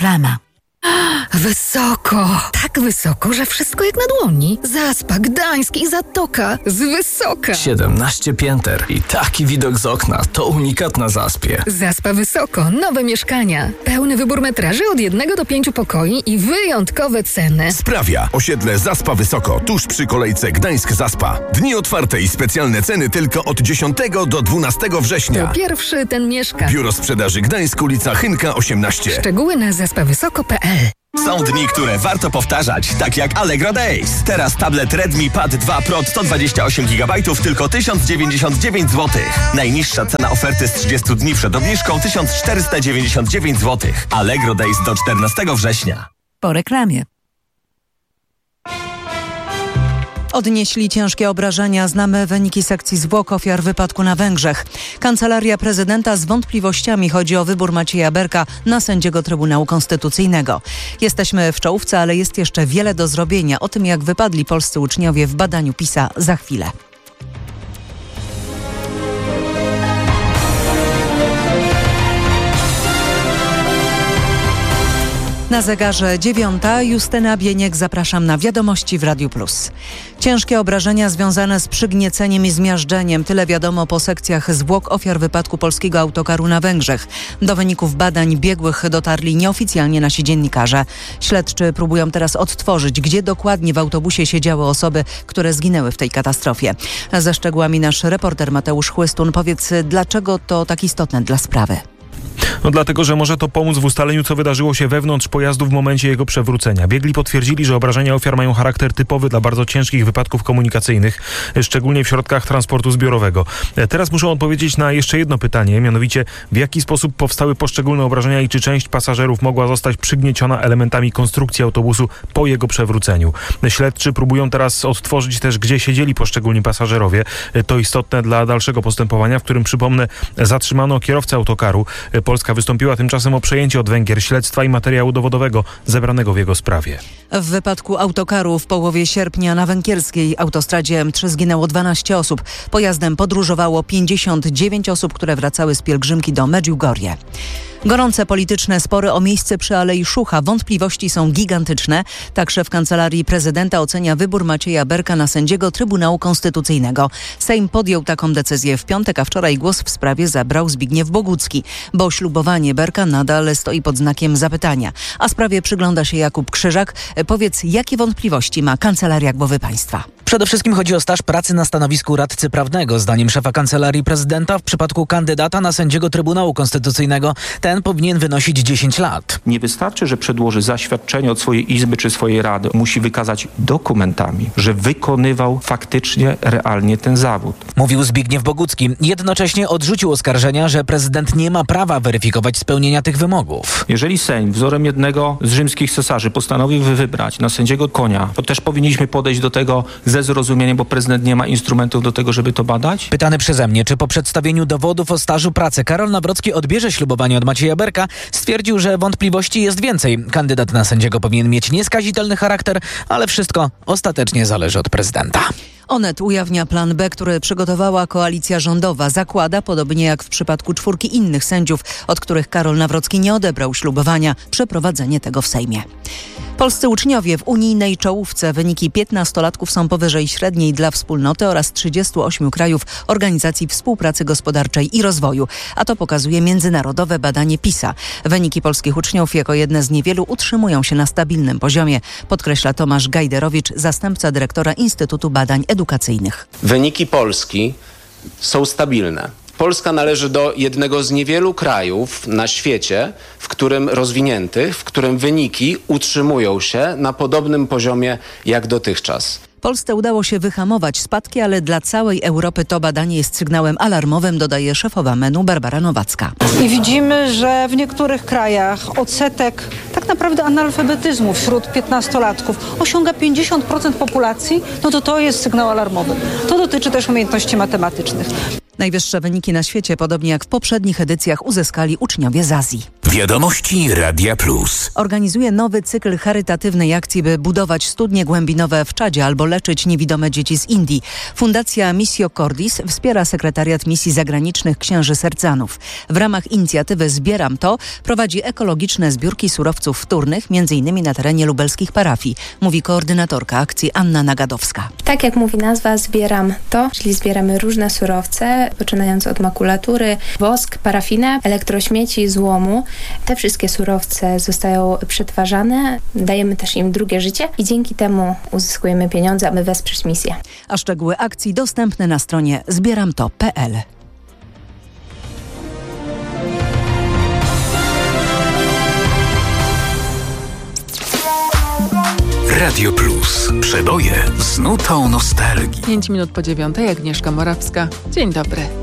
Reklama. Wysoko! Tak wysoko, że wszystko jak na dłoni. Zaspa, Gdańsk i Zatoka. Z wysoka. 17 pięter i taki widok z okna. To unikat na Zaspie. Zaspa Wysoko. Nowe mieszkania. Pełny wybór metraży od 1 do 5 pokoi i wyjątkowe ceny. Sprawia. Osiedle Zaspa Wysoko. Tuż przy kolejce Gdańsk-Zaspa. Dni otwarte i specjalne ceny tylko od 10 do 12 września. To pierwszy ten mieszka. Biuro Sprzedaży Gdańsk, ulica Chynka 18. Szczegóły na zaspawysoko.pl. Są dni, które warto powtarzać, tak jak Allegro Days. Teraz tablet Redmi Pad 2 Pro 128 GB tylko 1099 zł. Najniższa cena oferty z 30 dni przed obniżką 1499 zł. Allegro Days do 14 września. Po reklamie. Odnieśli ciężkie obrażenia. Znamy wyniki sekcji zwłok ofiar wypadku na Węgrzech. Kancelaria prezydenta z wątpliwościami. Chodzi o wybór Macieja Berka na sędziego Trybunału Konstytucyjnego. Jesteśmy w czołówce, ale jest jeszcze wiele do zrobienia. O tym, jak wypadli polscy uczniowie w badaniu PISA, za chwilę. Na zegarze 9. Justyna Bieniek, zapraszam na wiadomości w Radiu Plus. Ciężkie obrażenia związane z przygnieceniem i zmiażdżeniem. Tyle wiadomo po sekcjach zwłok ofiar wypadku polskiego autokaru na Węgrzech. Do wyników badań biegłych dotarli nieoficjalnie nasi dziennikarze. Śledczy próbują teraz odtworzyć, gdzie dokładnie w autobusie siedziały osoby, które zginęły w tej katastrofie. Ze szczegółami nasz reporter Mateusz Chłystun. Powiedz, dlaczego to tak istotne dla sprawy? No dlatego, że może to pomóc w ustaleniu, co wydarzyło się wewnątrz pojazdu w momencie jego przewrócenia. Biegli potwierdzili, że obrażenia ofiar mają charakter typowy dla bardzo ciężkich wypadków komunikacyjnych, szczególnie w środkach transportu zbiorowego. Teraz muszę odpowiedzieć na jeszcze jedno pytanie, mianowicie w jaki sposób powstały poszczególne obrażenia i czy część pasażerów mogła zostać przygnieciona elementami konstrukcji autobusu po jego przewróceniu. Śledczy próbują teraz odtworzyć też, gdzie siedzieli poszczególni pasażerowie. To istotne dla dalszego postępowania, w którym, przypomnę, zatrzymano kierowcę autokaru. Polska wystąpiła tymczasem o przejęcie od Węgier śledztwa i materiału dowodowego zebranego w jego sprawie. W wypadku autokaru w połowie sierpnia na węgierskiej autostradzie M3 zginęło 12 osób. Pojazdem podróżowało 59 osób, które wracały z pielgrzymki do Medjugorje. Gorące polityczne spory o miejsce przy Alei Szucha. Wątpliwości są gigantyczne. Tak szef Kancelarii Prezydenta ocenia wybór Macieja Berka na sędziego Trybunału Konstytucyjnego. Sejm podjął taką decyzję w piątek, a wczoraj głos w sprawie zabrał Zbigniew Bogucki, bo ślubowanie Berka nadal stoi pod znakiem zapytania. A sprawie przygląda się Jakub Krzyżak. Powiedz, jakie wątpliwości ma Kancelaria Głowy Państwa? Przede wszystkim chodzi o staż pracy na stanowisku radcy prawnego. Zdaniem szefa Kancelarii Prezydenta w przypadku kandydata na sędziego Trybunału Konstytucyjnego ten powinien wynosić 10 lat. Nie wystarczy, że przedłoży zaświadczenie od swojej izby czy swojej rady. Musi wykazać dokumentami, że wykonywał faktycznie, realnie ten zawód. Mówił Zbigniew Bogucki. Jednocześnie odrzucił oskarżenia, że prezydent nie ma prawa weryfikować spełnienia tych wymogów. Jeżeli Sejm wzorem jednego z rzymskich cesarzy postanowił wybrać na sędziego Konia, to też powinniśmy podejść do tego ze zrozumieniem, bo prezydent nie ma instrumentów do tego, żeby to badać? Pytany przeze mnie, czy po przedstawieniu dowodów o stażu pracy Karol Nawrocki odbierze ślubowanie od Macieja Berka, stwierdził, że wątpliwości jest więcej. Kandydat na sędziego powinien mieć nieskazitelny charakter, ale wszystko ostatecznie zależy od prezydenta. Onet ujawnia plan B, który przygotowała koalicja rządowa. Zakłada, podobnie jak w przypadku 4 innych sędziów, od których Karol Nawrocki nie odebrał ślubowania, przeprowadzenie tego w Sejmie. Polscy uczniowie w unijnej czołówce. Wyniki 15-latków są powyżej średniej dla wspólnoty oraz 38 krajów Organizacji Współpracy Gospodarczej i Rozwoju. A to pokazuje międzynarodowe badanie PISA. Wyniki polskich uczniów jako jedne z niewielu utrzymują się na stabilnym poziomie, podkreśla Tomasz Gajderowicz, zastępca dyrektora Instytutu Badań Edukacyjnych. Wyniki Polski są stabilne. Polska należy do jednego z niewielu krajów na świecie, w którym wyniki utrzymują się na podobnym poziomie jak dotychczas. Polsce udało się wyhamować spadki, ale dla całej Europy to badanie jest sygnałem alarmowym, dodaje szefowa MEN-u Barbara Nowacka. I widzimy, że w niektórych krajach odsetek tak naprawdę analfabetyzmu wśród 15-latków osiąga 50% populacji, to jest sygnał alarmowy. To dotyczy też umiejętności matematycznych. Najwyższe wyniki na świecie, podobnie jak w poprzednich edycjach, uzyskali uczniowie z Azji. Wiadomości Radia Plus. Organizuje nowy cykl charytatywnej akcji, by budować studnie głębinowe w Czadzie albo leczyć niewidome dzieci z Indii. Fundacja Missio Cordis wspiera sekretariat misji zagranicznych księży sercanów. W ramach inicjatywy Zbieram to prowadzi ekologiczne zbiórki surowców wtórnych, m.in. na terenie lubelskich parafii, mówi koordynatorka akcji Anna Nagadowska. Tak jak mówi nazwa, zbieram to, czyli zbieramy różne surowce, poczynając od makulatury, wosk, parafinę, elektrośmieci, złomu. Te wszystkie surowce zostają przetwarzane, dajemy też im drugie życie i dzięki temu uzyskujemy pieniądze, aby wesprzeć misję. A szczegóły akcji dostępne na stronie zbieramto.pl. Radio Plus. Przeboje z nutą nostalgii. 5 minut po 9:00, Agnieszka Morawska. Dzień dobry.